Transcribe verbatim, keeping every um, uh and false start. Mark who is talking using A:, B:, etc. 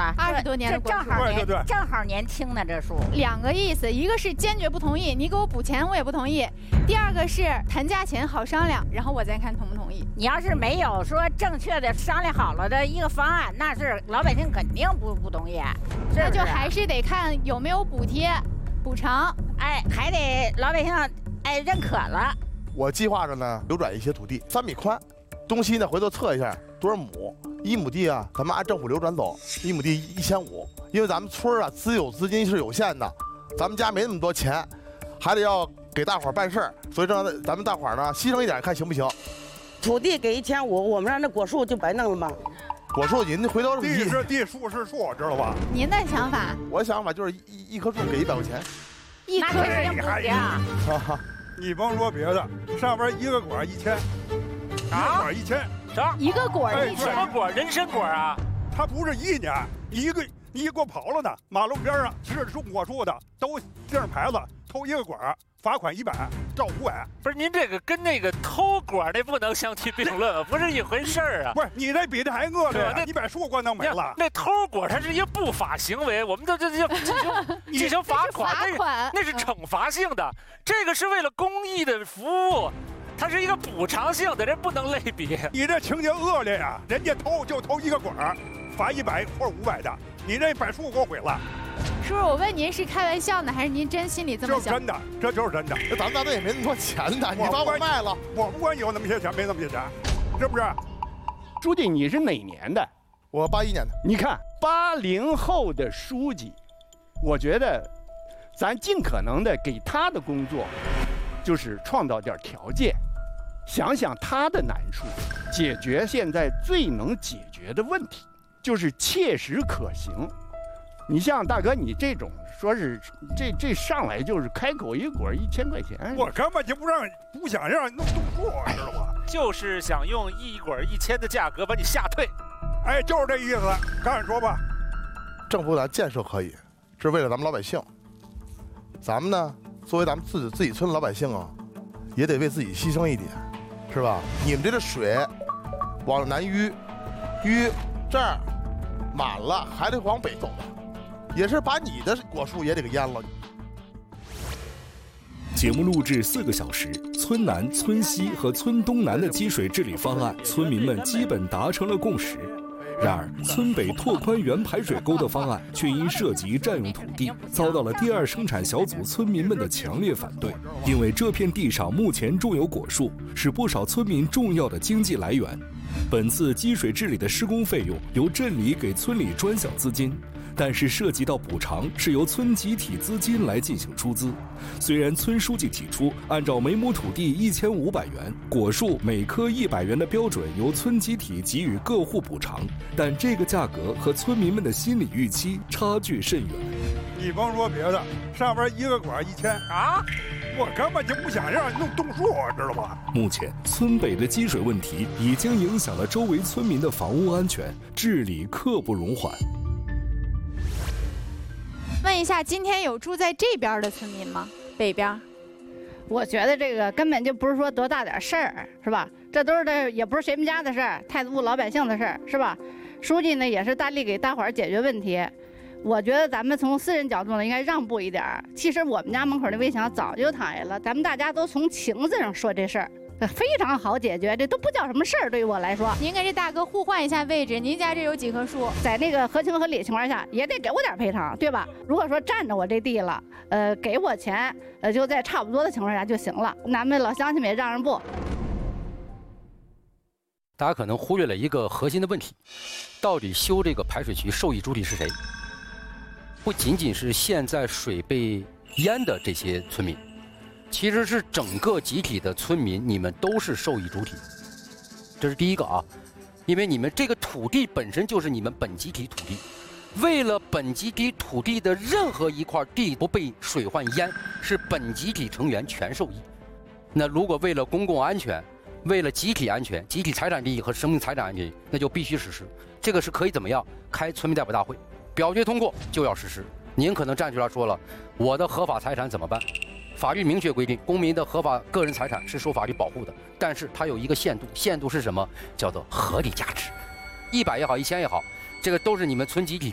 A: 吧？
B: 二十多年的果树，
A: 正好年
C: 对对对，
A: 正好年轻呢，这树。
B: 两个意思，一个是坚决不同意，你给我补钱我也不同意；第二个是谈价钱好商量，然后我再看同不同意。
A: 你要是没有说正确的商量好了的一个方案，那是老百姓肯定不不同意，是
B: 那
A: 不是？
B: 就还是得看有没有补贴、补偿。
A: 哎，还得老百姓哎认可了。
D: 我计划着呢，流转一些土地，三米宽，东西呢回头测一下多少亩，一亩地啊，咱们按政府流转走，一亩地一千五，因为咱们村啊资有资金是有限的，咱们家没那么多钱，还得要给大伙儿办事儿，所以让咱们大伙儿呢牺牲一点，看行不行？
E: 土地给一千五，我们让那果树就白弄了吗？
D: 果树您回头
C: 地是地，树是树，知道吧？
B: 您的想法？
D: 我的想法就是一一棵树给一百块钱，
B: 一棵
A: 是不一样。
C: 你甭说别的，上边一个果一千，一个果一千，
F: 啥？
B: 一个果一千？
F: 什么果？人参果啊？
C: 它不是一年，一个你给我跑了呢。马路边上是种果树的，都钉上牌子，偷一个果罚款一百，照五百。
F: 不是您这个跟那个偷果那不能相提并论，不是一回事儿啊。
C: 不是你这比这还恶劣，
F: 那
C: 你把树给我弄没了。
F: 那偷果它是一个不法行为，我们这这这进行进行罚款，
B: 罚款
F: 那是惩罚性的，这个是为了公益的服务。它是一个补偿性的，人不能类比。
C: 你这情节恶劣呀、啊！人家偷就偷一个果儿，罚一百或者五百的，你这把树给我毁了。
B: 叔叔，我问您是开玩笑呢，还是您真心里这么想？
C: 这是真的，这就是真的。
D: 这咱们大队也没那么多钱呢，你把我卖了，
C: 我不管有那么些钱没那么些钱，是不是？
G: 书记，你是哪年的？
D: 我八一年的。
G: 你看八零后的书记，我觉得咱尽可能的给他的工作，就是创造点条件，想想他的难处，解决现在最能解决的问题，就是切实可行。你像大哥你这种说是这这上来就是开口一果一千块钱，
C: 我根本就不让不想让弄动树，知道吧？
F: 就是想用一果一千的价格把你吓退。
C: 哎，就是这意思。赶紧说吧。
D: 政府咱建设可以，是为了咱们老百姓。咱们呢，作为咱们自己自己村的老百姓啊，也得为自己牺牲一点，是吧？你们这个水往南淤，淤这儿满了，还得往北走的。也是把你的果树也得给淹了。
H: 节目录制四个小时，村南、村西和村东南的积水治理方案，村民们基本达成了共识。然而，村北拓宽原排水沟的方案却因涉及占用土地，遭到了第二生产小组村民们的强烈反对。因为这片地上目前种有果树，是不少村民重要的经济来源。本次积水治理的施工费用由镇里给村里专项资金。但是涉及到补偿是由村集体资金来进行出资。虽然村书记提出按照每亩土地一千五百元、果树每棵一百元的标准由村集体给予各户补偿，但这个价格和村民们的心理预期差距甚远。
C: 你甭说别的，上边一个果一千啊，我根本就不想让你弄动树，知道吧？
H: 目前村北的积水问题已经影响了周围村民的房屋安全，治理刻不容缓。
B: 问一下，今天有住在这边的村民吗？北边？
I: 我觉得这个根本就不是说多大点事儿，是吧？这都是的，也不是谁们家的事儿，太子部老百姓的事儿，是吧？书记呢也是大力给大伙儿解决问题。我觉得咱们从私人角度呢，应该让步一点儿。其实我们家门口的围墙早就躺下了，咱们大家都从情字上说这事儿。非常好解决，这都不叫什么事儿。对于我来说，
B: 您跟这大哥互换一下位置，您家这有几棵树，
I: 在那个合情合理的情况下，也得给我点赔偿，对吧？如果说占着我这地了，呃，给我钱，呃，就在差不多的情况下就行了。咱们老乡亲们也让让步。
J: 大家可能忽略了一个核心的问题：到底修这个排水渠受益主体是谁？不仅仅是现在水被淹的这些村民。其实是整个集体的村民，你们都是受益主体，这是第一个啊，因为你们这个土地本身就是你们本集体土地，为了本集体土地的任何一块地不被水患淹，是本集体成员全受益。那如果为了公共安全，为了集体安全、集体财产利益和生命财产安全，那就必须实施。这个是可以怎么样？开村民代表大会，表决通过就要实施。您可能站出来说了，我的合法财产怎么办？法律明确规定，公民的合法个人财产是受法律保护的，但是它有一个限度，限度是什么？叫做合理价值，一百也好，一千也好，这个都是你们村集体